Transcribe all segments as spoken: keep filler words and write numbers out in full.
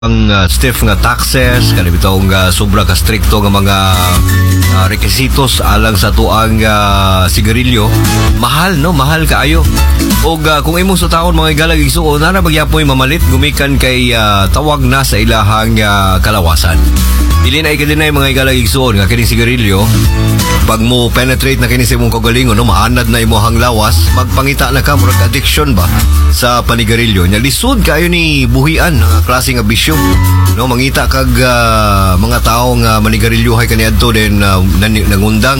ang uh, stiff nga taxes kanang bitong uh, sobra ka strikto nga mga uh, requisitos alang sa tuang uh, sigarilyo, mahal no mahal kaayo. Og uh, kung imong sutaon mga igalag igsuon nara bagyapoy mamalit gumikan kay uh, tawag na sa ilahang uh, kalawasan. Dili na ikadinay mga igalag igsuon nga kining sigarilyo pag mo penetrate na kini sa imong kaugalingon no maanad na imong lawas, magpangita na ka murag addiction ba sa panigarilyo nya lisod kayo ni buhian nga klase nga bisyo no mangita kag uh, mga tao nga manigarilyohay kaniadto den uh, nangundang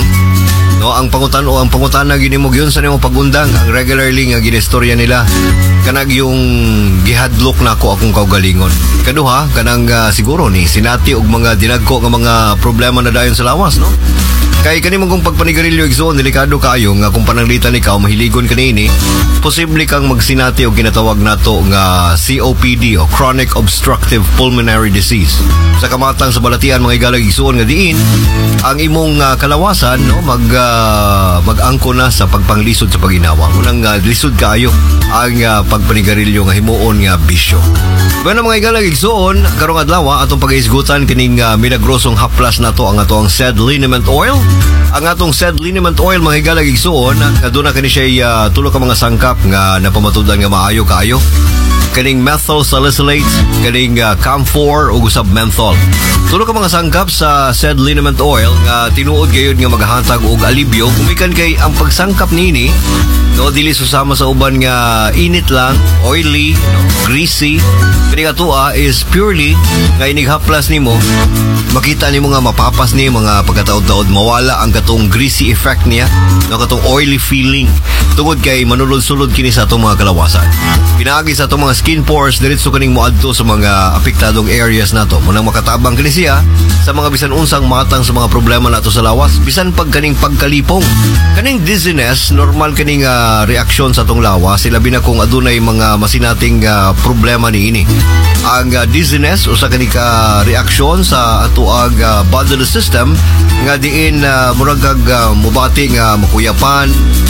no ang pangutan o ang pangutana gini mo gyud sa nimo pagundang ang regularly nga ginistorya nila kanag yung gihadlok nako akong kaugalingon kaduha kanang uh, siguro ni sinati og mga dinagko nga mga problema na dayon sa lawas no kay kani mong pagpanigarilyo igsoon delikado kaayo nga kung pananglitan ikaw mahiligon kanini posible kang magsinati og ginatawag nato nga C O P D o chronic obstructive pulmonary disease sa kamatang sa balatian mga igalag igsoon nga diin ang imong uh, kalawasan no mag uh, mag-angko na sa pagpanglisod sa paginawa unang uh, lisod kaayo ang uh, pagpanigarilyo nga himuon nga bisyo. Bueno mga igalag igsoon karong adlaw atong pag-iisgutan kining uh, milagrosong haplas nato ang ato ang said liniment oil. Ang atong said liniment oil mga higalag igsuon nga doon na kani siya uh, tulo ka mga sangkap nga napamatudan nga maayo kaayo kaning methyl salicylate kaning uh, camphor ug usab menthol tulo ka mga sangkap sa said liniment oil nga tinuod gayud nga magahantag og alibyo gumikan kay ang pagsangkap nini no dili susama sa uban nga init lang oily no, greasy kini atua is purely nga inighaplas nimo makita nimo nga mapapas ni mga pagkataod-taod mawala ang katong greasy effect niya no katong oily feeling tungod kay manulod-sulod kini sa atong mga kalawasan pinaagi sa atong mga skin pores diretso kaning moadto sa mga apektadong areas nato munang makatabang kini siya sa mga bisan unsang matang sa mga problema nato sa lawas bisan pag kaning pagkalipong kaning dizziness normal kaning uh, reaksyon sa atong lawas sila na kung adunay mga masinating uh, problema niini ang uh, dizziness o sa kaning ka reaksyon sa ato ang uh, bodily system nga diin uh, murag uh, mubati nga makuyapan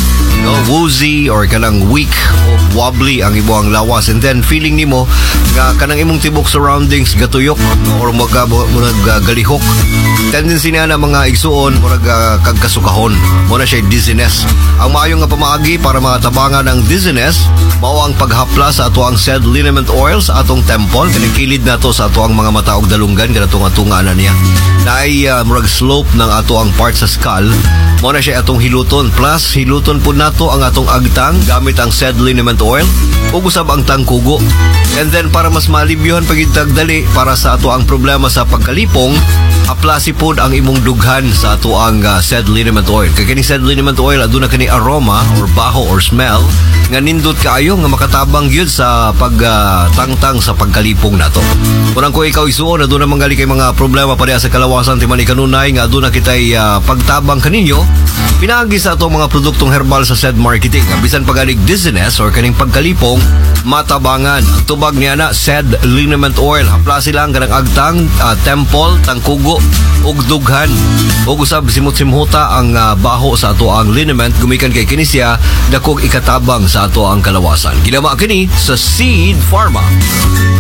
no woozy or kanang weak o wobbly ang imuang lawas and then feeling nimo nga kanang imong tibok surroundings gatuyok no, or maga murag uh, galihok tendency na na mga igsuon murag uh, kagkasukahon mo na siya dizziness ang maayo nga pamaagi para makatabangan ang dizziness mao ang paghapla sa ato ang said liniment oil sa atong temple kanang kilid nato sa ato ang mga mata og dalunggan kanatong atunga na niya naay uh, murag slope ng ato ang part sa skull mo na siya atong hiluton plus hiluton pud nato ang atong agtang gamit ang said liniment oil ug usab ang tangkugo and then para mas malibyohan pagitag dali para sa ato ang problema sa pagkalipong aplasi pod ang imong dughan sa ato ang uh, said liniment oil kay kini said liniment oil aduna kani aroma or baho or smell nga nindot kaayo nga makatabang gyud sa pagtangtang uh, sa pagkalipong nato kunang ko ikaw isuon aduna manggali kay mga problema pareha sa kalawasan timani kanunay nga aduna kitay uh, pagtabang kaninyo pinagi sa atong mga produktong herbal sa said marketing nga bisan pagalig dizziness or kaning pagkalipong matabangan ang tubag niya na said liniment oil haplasi lang kanang agtang uh, temple tangkugo ug dughan ug usab simot-simhuta ang uh, baho sa ato ang liniment gumikan kay kini siya dakog ikatabang sa ato ang kalawasan ginama kini sa Seed Pharma.